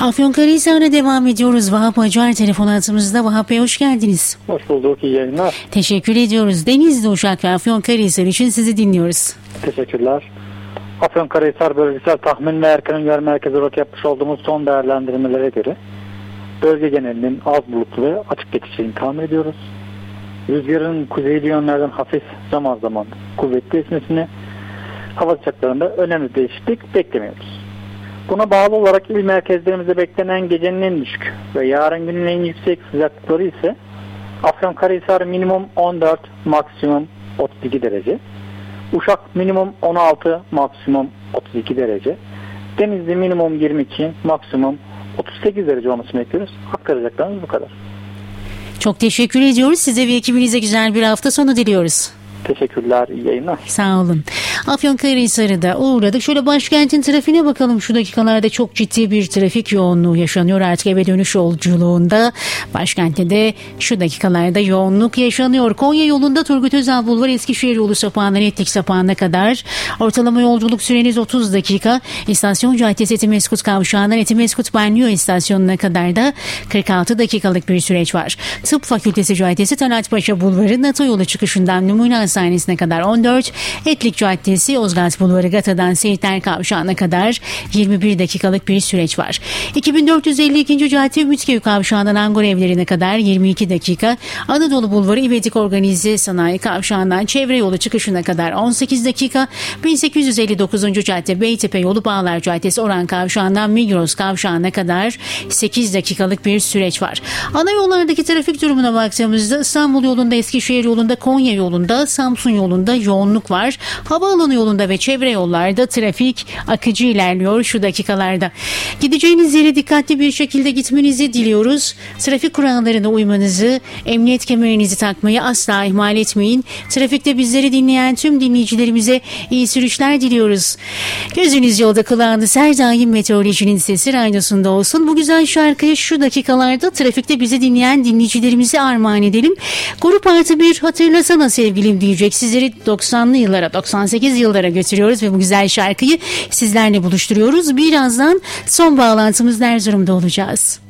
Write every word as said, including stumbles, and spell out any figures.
Afyonkarahisar'a devam ediyoruz. Vahap Acar telefon hattımızda. Vahap Bey hoş geldiniz. Hoş bulduk, iyi yayınlar. Teşekkür ediyoruz. Denizli, Uşak ve Afyonkarahisar için sizi dinliyoruz. Teşekkürler. Afyonkarahisar bölgesel tahmin ve erken uyarı merkezi olarak yapmış olduğumuz son değerlendirmelere göre bölge genelinin az bulutlu ve açık geçeceğini tahmin ediyoruz. Rüzgarın kuzeyli yönlerden hafif, zaman zaman kuvvetli esmesini, hava sıcaklarında önemli değişiklik beklemiyoruz. Buna bağlı olarak il merkezlerimizde beklenen gecenin en düşük ve yarın günün en yüksek sıcaklıkları ise Afyonkarahisar minimum on dört, maksimum otuz iki derece. Uşak minimum on altı, maksimum otuz iki derece. Denizli minimum yirmi iki, maksimum otuz sekiz derece olmasını bekliyoruz. Aktaracaklarımız bu kadar. Çok teşekkür ediyoruz. Size ve ekibinize güzel bir hafta sonu diliyoruz. Teşekkürler, iyi yayınlar. Sağ olun. Afyonkarahisar'a da uğradık. Şöyle başkentin trafiğine bakalım. Şu dakikalarda çok ciddi bir trafik yoğunluğu yaşanıyor. Artık eve dönüş yolculuğunda başkentte de şu dakikalarda yoğunluk yaşanıyor. Konya yolunda Turgut Özal Bulvarı Eskişehir yolu sapağından Etlik sapağına kadar. Ortalama yolculuk süreniz otuz dakika. İstasyon Caddesi Etimeskut Kavşağı'ndan Etimeskut Banliyö İstasyonu'na kadar da kırk altı dakikalık bir süreç var. Tıp Fakültesi Caddesi Talat Paşa Bulvarı NATO yolu çıkışından Numune Hastanesi'ne kadar on dört, Etlik Caddesi Yozgat Bulvarı Gata'dan Seyitler Kavşağı'na kadar yirmi bir dakikalık bir süreç var. iki bin dört yüz elli ikinci Cadde Ümitköy Kavşağı'ndan Angor Evleri'ne kadar yirmi iki dakika, Anadolu Bulvarı İvedik Organize Sanayi Kavşağı'ndan Çevre Yolu çıkışına kadar on sekiz dakika, bin sekiz yüz elli dokuzuncu Cadde Beytepe Yolu Bağlar Caddesi Oran Kavşağı'ndan Migros Kavşağı'na kadar sekiz dakikalık bir süreç var. Ana yollardaki trafik durumuna baktığımızda İstanbul yolunda, Eskişehir yolunda, Konya yolunda, Samsun yolunda yoğunluk var. Havaalanı yolunda ve çevre yollarda trafik akıcı ilerliyor şu dakikalarda. Gideceğiniz yere dikkatli bir şekilde gitmenizi diliyoruz. Trafik kurallarına uymanızı, emniyet kemerinizi takmayı asla ihmal etmeyin. Trafikte bizleri dinleyen tüm dinleyicilerimize iyi sürüşler diliyoruz. Gözünüz yolda, kulağınız her daim meteorolojinin sesi radyosunda olsun. Bu güzel şarkıyı şu dakikalarda trafikte bizi dinleyen dinleyicilerimize armağan edelim. Grup artı bir hatırlasana sevgilim diyecek. Sizleri doksanlı yıllara, doksan sekiz yıllara götürüyoruz ve bu güzel şarkıyı sizlerle buluşturuyoruz. Birazdan son bağlantımızda Erzurum'da olacağız.